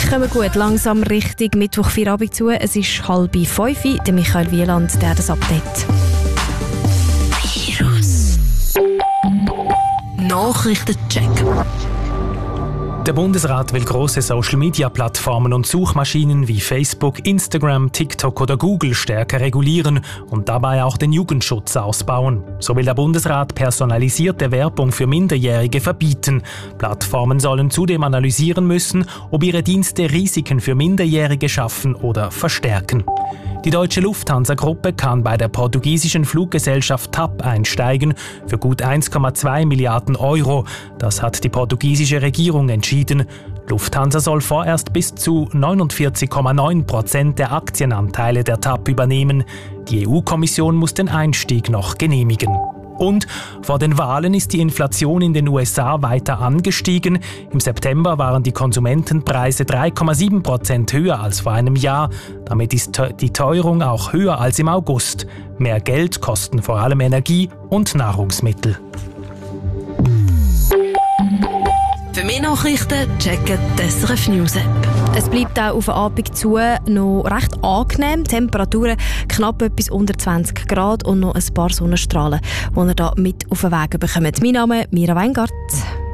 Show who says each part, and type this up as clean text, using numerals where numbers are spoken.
Speaker 1: kommen gut langsam Richtung Mittwoch-Feierabend zu. Es ist 4:30. Der Michael Wieland, der hat das Update. Virus. Nachrichtencheck.
Speaker 2: Der Bundesrat will grosse Social-Media-Plattformen und Suchmaschinen wie Facebook, Instagram, TikTok oder Google stärker regulieren und dabei auch den Jugendschutz ausbauen. So will der Bundesrat personalisierte Werbung für Minderjährige verbieten. Plattformen sollen zudem analysieren müssen, ob ihre Dienste Risiken für Minderjährige schaffen oder verstärken. Die deutsche Lufthansa-Gruppe kann bei der portugiesischen Fluggesellschaft TAP einsteigen für gut 1,2 Milliarden Euro. Das hat die portugiesische Regierung entschieden. Lufthansa soll vorerst bis zu 49,9% der Aktienanteile der TAP übernehmen. Die EU-Kommission muss den Einstieg noch genehmigen. Und vor den Wahlen ist die Inflation in den USA weiter angestiegen. Im September waren die Konsumentenpreise 3,7% höher als vor einem Jahr. Damit ist die Teuerung auch höher als im August. Mehr Geld kosten vor allem Energie und Nahrungsmittel.
Speaker 1: Für mehr Nachrichten checken die SRF News App. Es bleibt auch auf den Abend zu noch recht angenehm. Temperaturen knapp etwas unter 20 Grad und noch ein paar Sonnenstrahlen, die ihr da mit auf den Weg bekommt. Mein Name ist Mira Weingart.